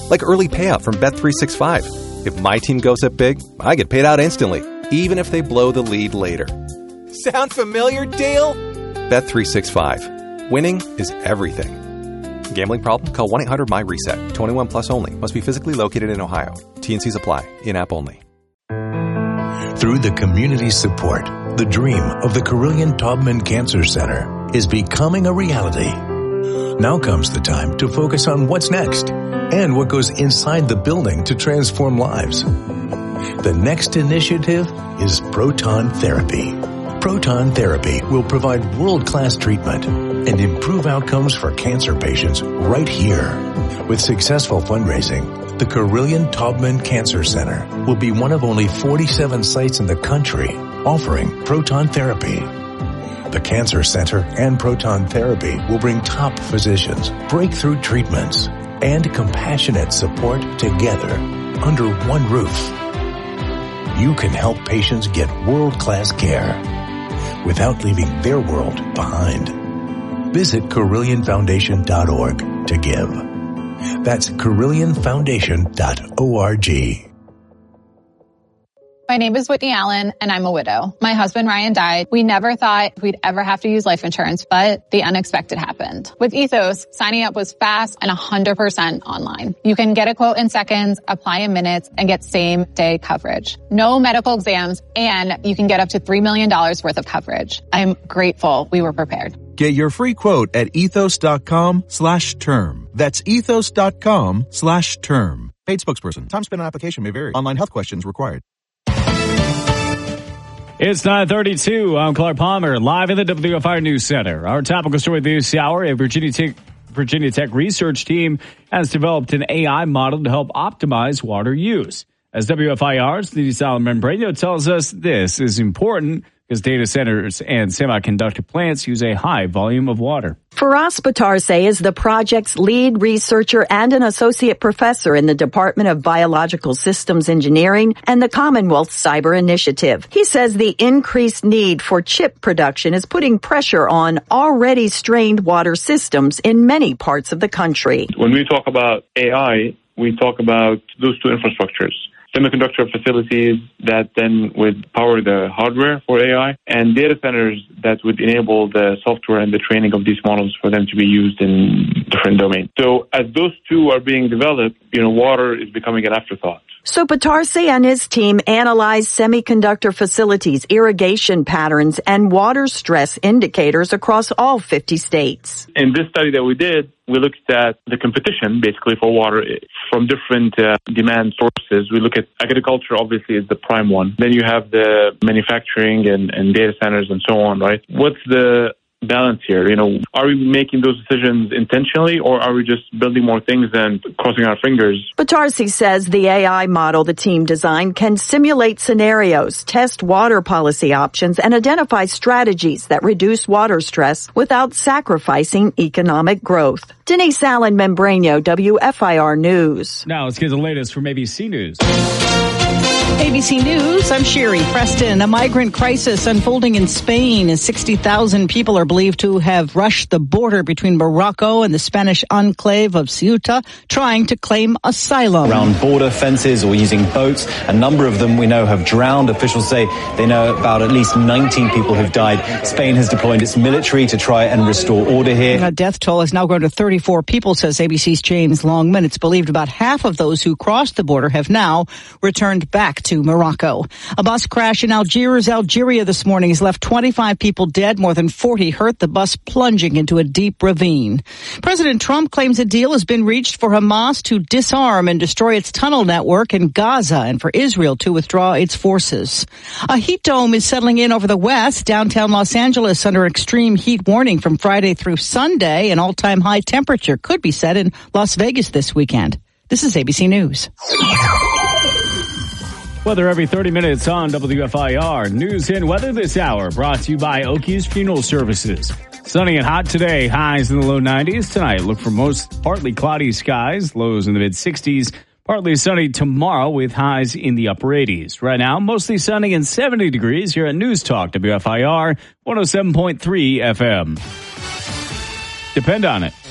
like early payout from Bet365. If my team goes up big, I get paid out instantly, even if they blow the lead later. Sound familiar, Dale? Bet365. Winning is everything. Gambling problem? Call 1-800-MY-RESET. 21 plus only. Must be physically located in Ohio. T&Cs apply. In-app only. Through the community support, the dream of the Carilion Taubman Cancer Center is becoming a reality. Now comes the time to focus on what's next and what goes inside the building to transform lives. The next initiative is proton therapy. Proton therapy will provide world-class treatment and improve outcomes for cancer patients right here. With successful fundraising, the Carilion Taubman Cancer Center will be one of only 47 sites in the country offering proton therapy. The Cancer Center and proton therapy will bring top physicians, breakthrough treatments, and compassionate support together under one roof. You can help patients get world-class care without leaving their world behind. Visit CarillionFoundation.org to give. That's CarillionFoundation.org. My name is Whitney Allen, and I'm a widow. My husband, Ryan, died. We never thought we'd ever have to use life insurance, but the unexpected happened. With Ethos, signing up was fast and 100% online. You can get a quote in seconds, apply in minutes, and get same-day coverage. No medical exams, and you can get up to $3 million worth of coverage. I'm grateful we were prepared. Get your free quote at ethos.com/term. That's ethos.com/term. Paid spokesperson. Time spent on application may vary. Online health questions required. It's 9:32. I'm Clark Palmer, live in the WFIR News Center. Our topical story this hour, a Virginia Tech research team has developed an AI model to help optimize water use. As WFIR's Denise Salamembreno tells us, this is important because data centers and semiconductor plants use a high volume of water. Firas Batarse is the project's lead researcher and an associate professor in the Department of Biological Systems Engineering and the Commonwealth Cyber Initiative. He says the increased need for chip production is putting pressure on already strained water systems in many parts of the country. When we talk about AI, we talk about those two infrastructures. Semiconductor facilities that then would power the hardware for AI, and data centers that would enable the software and the training of these models for them to be used in different domains. So as those two are being developed, water is becoming an afterthought. So Batarse and his team analyzed semiconductor facilities, irrigation patterns, and water stress indicators across all 50 states. In this study that we did, we looked at the competition, basically, for water from different demand sources. We look at agriculture, obviously, is the prime one. Then you have the manufacturing and data centers and so on, right? What's the balance here? Are we making those decisions intentionally, or are we just building more things and crossing our fingers? Batarse says the AI model the team designed can simulate scenarios, test water policy options, and identify strategies that reduce water stress without sacrificing economic growth. Denise Allen Membreno, WFIR News. Now let's get the latest from ABC News. ABC News, I'm Sherry Preston. A migrant crisis unfolding in Spain as 60,000 people are believed to have rushed the border between Morocco and the Spanish enclave of Ceuta, trying to claim asylum. Around border fences or using boats, a number of them we know have drowned. Officials say they know about at least 19 people who've died. Spain has deployed its military to try and restore order here. The death toll has now grown to 34 people, says ABC's James Longman. It's believed about half of those who crossed the border have now returned back to Morocco. A bus crash in Algiers, Algeria this morning has left 25 people dead, more than 40 hurt, the bus plunging into a deep ravine. President Trump claims a deal has been reached for Hamas to disarm and destroy its tunnel network in Gaza and for Israel to withdraw its forces. A heat dome is settling in over the west, downtown Los Angeles under extreme heat warning from Friday through Sunday. An all-time high temperature could be set in Las Vegas this weekend. This is ABC News. Weather every 30 minutes on WFIR. News and weather this hour brought to you by Okies Funeral Services. Sunny and hot today, highs in the low 90s. Tonight, look for most partly cloudy skies, lows in the mid-60s. Partly sunny tomorrow with highs in the upper 80s. Right now, mostly sunny and 70 degrees here at News Talk WFIR 107.3 FM. Depend on it.